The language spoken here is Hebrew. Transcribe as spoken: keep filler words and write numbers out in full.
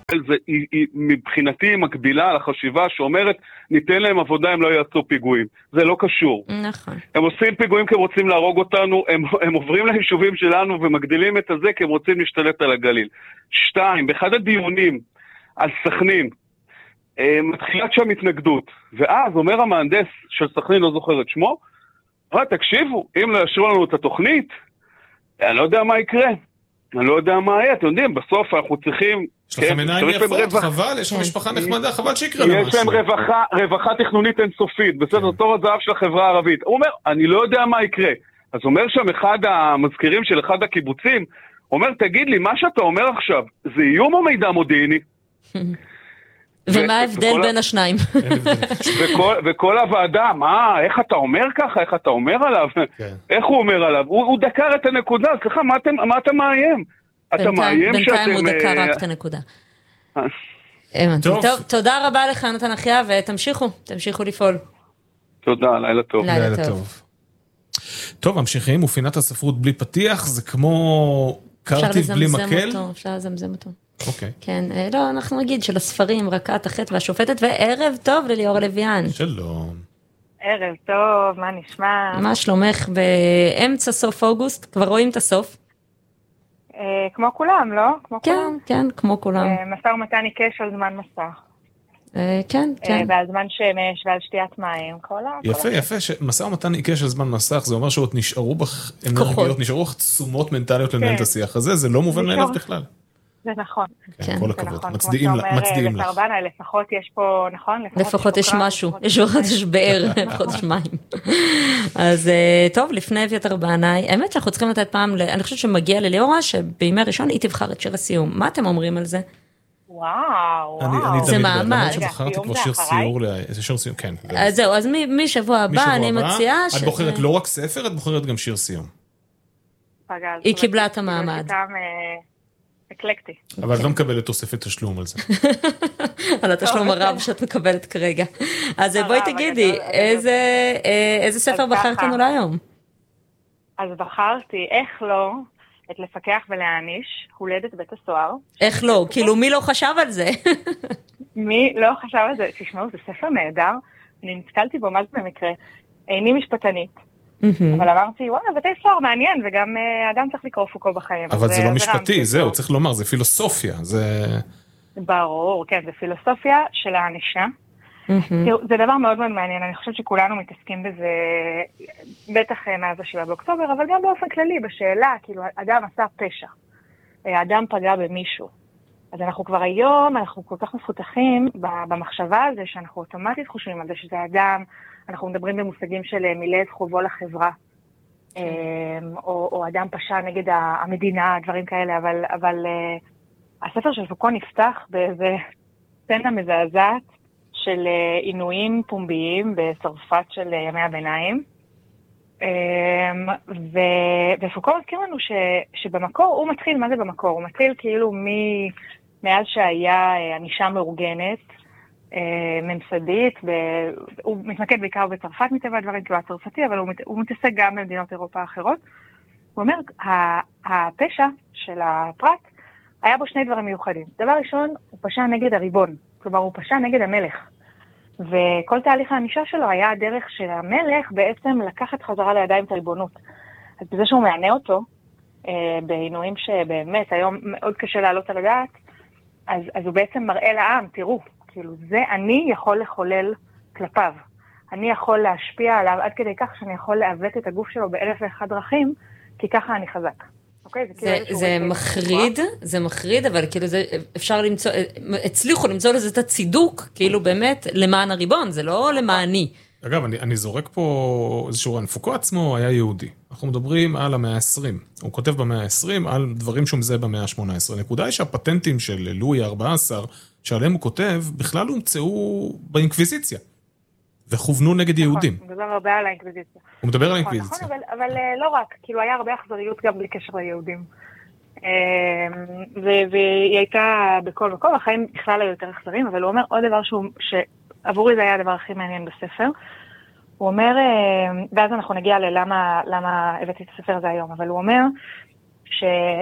זה, היא, היא, מבחינתי היא מקבילה לחשיבה שאומרת, ניתן להם עבודה, הם לא יעשו פיגועים. זה לא קשור. נכון. הם עושים פיגועים כי הם רוצים להרוג אותנו, הם, הם עוברים ליישובים שלנו ומגדילים את הזה כי הם רוצים להשתלט על הגליל. שתיים, באחד הדיונים על סכנין, מתחילת שם התנגדות, ואז אומר המהנדס של סכנין, לא זוכר את שמו, תקשיבו, אם לא ישרו לנו את התוכנית, אני לא יודע מה יקרה. אני לא יודע מה היה, אתם יודעים, בסוף אנחנו צריכים... יש לכם עיניים יפות, חבל, יש לכם משפחה נחמדה, חבל שיקרה למשהו. יש להם רווחה תכנונית אינסופית, בסדר, תור הזהב של החברה הערבית. הוא אומר, אני לא יודע מה יקרה. אז אומר שם אחד המזכירים של אחד הקיבוצים, אומר, תגיד לי, מה שאתה אומר עכשיו, זה איום או מידע מודיעיני? ומה ההבדל בין השניים? וכל הוועדה, מה, איך אתה אומר ככה, איך אתה אומר עליו, איך הוא אומר עליו, הוא דקר את הנקודה, סליחה, מה אתה מאיים? אתה מאיים שאתם... בינתיים הוא דקר רק את הנקודה. טוב, תודה רבה לך נתן אחיה, ותמשיכו, תמשיכו לפעול. תודה, לילה טוב. לילה טוב. טוב, ממשיכים, ופינת הספרות בלי פתיח, זה כמו קרטיב בלי מקל. אפשר לזמזם אותו. אוקיי. כן, לא, אנחנו נגיד של הספרים, רקעת החטא והשופטת, וערב טוב לליאור לויאן. שלום. ערב טוב, מה נשמע? מה שלומך באמצע סוף אוגוסט? כבר רואים את הסוף? כמו כולם, לא? כן, כן, כמו כולם. מסע ומתן עיקש על זמן מסך. כן, כן. ועל זמן שמש ועל שתיית מים, כל ה... יפה, יפה, מסע ומתן עיקש על זמן מסך, זה אומר שעוד נשארו בך אנרגיות, נשארו לך תשומות מנטליות לנהל את השיח הזה, זה לא מובן מאליו בכלל. זה נכון. כן, כל הכבוד, מצדיעים לך. בסרבנה, לפחות יש פה, נכון? לפחות יש משהו, יש באר, לפחות יש מים. אז טוב, לפני אביתר בנאי, האמת שאנחנו צריכים לתת פעם, אני חושבת שמגיע לליאורה, שבימי ראשון היא תבחר את שיר הסיום. מה אתם אומרים על זה? וואו, וואו. זה מעמד. למרות שבחרתי כבר שיר סיור, זה שיר סיום, כן. אז זהו, אז משבוע הבא אני מציעה את בוחרת לא רק ספר, את בוחרת גם שיר סיום. היא קיבלה את המעמד. אקלקטי. אבל לא מקבלת תוספת תשלום על זה. על התשלום הרב שאת מקבלת כרגע. אז בואי תגידי, איזה ספר בחרת לנו להיום? אז בחרתי, איך לא, את לפקח ולהעניש, הולדת בית הסוהר. איך לא? כאילו מי לא חשב על זה? מי לא חשב על זה? תשמעו, זה ספר נהדר, אני נתקלתי בו מה זה במקרה. איני משפטנית. אבל אמרתי, וואלה, בתי סוהר מעניין, וגם אדם צריך לקרוא פוקו בחיים. אבל זה לא משפטי, זהו, צריך לומר, זה פילוסופיה. ברור, כן, זה פילוסופיה של הענישה. זה דבר מאוד מאוד מעניין, אני חושבת שכולנו מתעסקים בזה, בטח מאז השבעה באוקטובר, אבל גם באופן כללי, בשאלה, כאילו, אדם עשה פשע, אדם פגע במישהו. אז אנחנו כבר היום, אנחנו כל כך מפותחים במחשבה על זה, שאנחנו אוטומטית חושבים על זה שזה אדם, אנחנו מדברים במושגים של מילא את חובו לחברה, או, או אדם פשע נגד המדינה, דברים כאלה, אבל, אבל הספר של פוקו נפתח באיזה סצנה מזעזעת של עינויים פומביים בצרפת של ימי הביניים, ו, ופוקו מזכיר לנו ש, שבמקור, הוא מתחיל, מה זה במקור? הוא מתחיל כאילו מ, מאז שהיה ענישה מאורגנת, ממסדית, הוא מתמקד בעיקר בצרפת מטבע הדברים, כאילו הצרפתי, אבל הוא מתעסק גם במדינות אירופה האחרות. הוא אומר, הפשע של הפרט היה בו שני דברים מיוחדים. דבר ראשון, הוא פשע נגד הריבון, כלומר הוא פשע נגד המלך. וכל תהליך הענישה שלו היה הדרך של המלך בעצם לקחת חזרה לידיים את הריבונות. אז בזה שהוא מענה אותו, בעינויים שבאמת היום מאוד קשה לעלות על הדעת, אז, אז הוא בעצם מראה לעם, תראו, כאילו, זה אני יכול לחולל כלפיו. אני יכול להשפיע עליו עד כדי כך שאני יכול לעוות את הגוף שלו באלף ואחד דרכים, כי ככה אני חזק. אוקיי? זה, זה, זה מחריד, זה מחריד, אבל כאילו זה, אפשר למצוא, הצליחו למצוא לזה את הצידוק, כאילו באמת למען הריבון, זה לא למעני. אגב, אני, אני זורק פה איזשהו רן, פוקו עצמו היה יהודי. אנחנו מדברים על המאה ה-עשרים. הוא כותב במאה ה-עשרים על דברים שהוא מזהה במאה ה-שמונה עשרה. נקודה היא שהפטנטים של לואי ה-ארבע עשרה, שעליהם הוא כותב, בכלל הומצאו באינקוויזיציה. וכוונו נגד יהודים. הוא מדבר הרבה על האינקוויזיציה. הוא מדבר על האינקוויזיציה. נכון, אבל לא רק, כאילו היה הרבה אכזריות גם בלי קשר ליהודים. והיא הייתה בכל מקום, החיים בכלל היו יותר אכזריים, אבל הוא אומר עוד דבר שעבורי זה היה הדבר הכי מעניין בספר. הוא אומר, ואז אנחנו נגיע ללמה למה הבאתי את הספר הזה היום, אבל הוא אומר